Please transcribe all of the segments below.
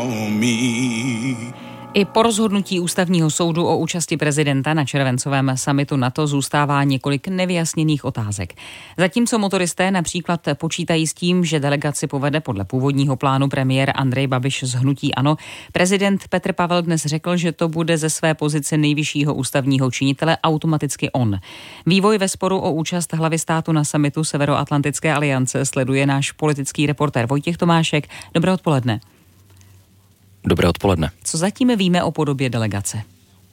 I po rozhodnutí Ústavního soudu o účasti prezidenta na červencovém summitu NATO zůstává několik nevyjasněných otázek. Zatímco motoristé například počítají s tím, že delegaci povede podle původního plánu premiér Andrej Babiš z hnutí ANO, prezident Petr Pavel dnes řekl, že to bude ze své pozice nejvyššího ústavního činitele automaticky on. Vývoj ve sporu o účast hlavy státu na summitu Severoatlantické aliance sleduje náš politický reportér Vojtěch Tomášek. Dobré odpoledne. Dobré odpoledne. Co zatím víme o podobě delegace?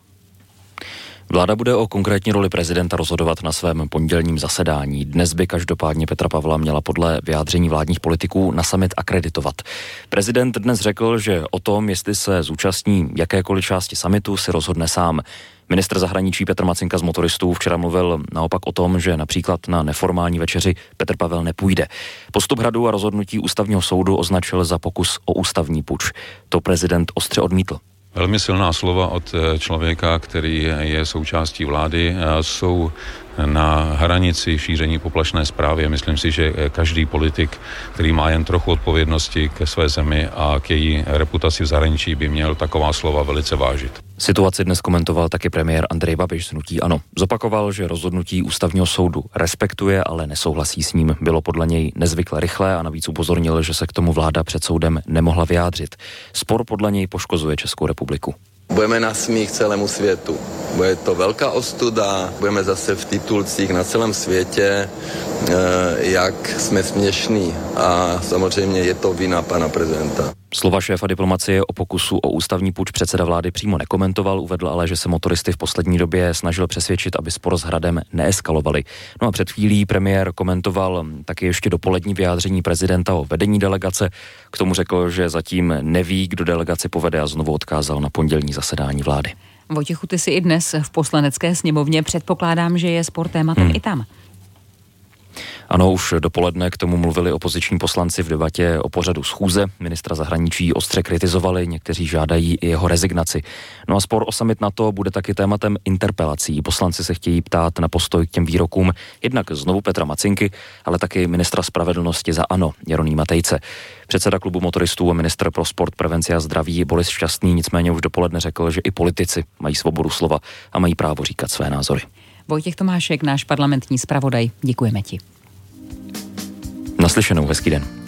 Vláda bude o konkrétní roli prezidenta rozhodovat na svém pondělním zasedání. Dnes by každopádně Petra Pavla měla podle vyjádření vládních politiků na summit akreditovat. Prezident dnes řekl, že o tom, jestli se zúčastní jakékoliv části summitu, si rozhodne sám. Ministr zahraničí Petr Macinka z motoristů včera mluvil naopak o tom, že například na neformální večeři Petr Pavel nepůjde. Postup Hradu a rozhodnutí Ústavního soudu označil za pokus o ústavní puč. To prezident ostře odmítl. Velmi silná slova od člověka, který je součástí vlády, jsou na hranici šíření poplašné zprávy. Myslím si, že každý politik, který má jen trochu odpovědnosti ke své zemi a k její reputaci v zahraničí, by měl taková slova velice vážit. Situaci dnes komentoval taky premiér Andrej Babiš z hnutí ANO. Zopakoval, že rozhodnutí Ústavního soudu respektuje, ale nesouhlasí s ním. Bylo podle něj nezvykle rychlé a navíc upozornil, že se k tomu vláda před soudem nemohla vyjádřit. Spor podle něj poškozuje Českou republiku. Budeme na smích celému světu. Bude to velká ostuda, budeme zase v titulcích na celém světě, jak jsme směšní a samozřejmě je to vina pana prezidenta. Slova šéfa diplomacie o pokusu o ústavní puč předseda vlády přímo nekomentoval, uvedl ale, že se motoristy v poslední době snažil přesvědčit, aby spor s Hradem neeskalovali. No a před chvílí premiér komentoval taky ještě dopolední vyjádření prezidenta o vedení delegace. K tomu řekl, že zatím neví, kdo delegaci povede a znovu odkázal na pondělní zasedání vlády. Vojtěchu, ty jsi i dnes v Poslanecké sněmovně, předpokládám, že je spor tématem i tam. Ano, už dopoledne k tomu mluvili opoziční poslanci v debatě o pořadu schůze. Ministra zahraničí ostře kritizovali, někteří žádají i jeho rezignaci. No a spor o summit NATO bude taky tématem interpelací. Poslanci se chtějí ptát na postoj k těm výrokům jednak znovu Petra Macinky, ale taky ministra spravedlnosti za ANO Jeronýma Tejce. Předseda klubu motoristů a ministr pro sport, prevenci a zdraví Boris Šťastný nicméně už dopoledne řekl, že i politici mají svobodu slova a mají právo říkat své názory. Vojtěch Tomášek, náš parlamentní zpravodaj, děkujeme ti. Naslyšenou, hezký den.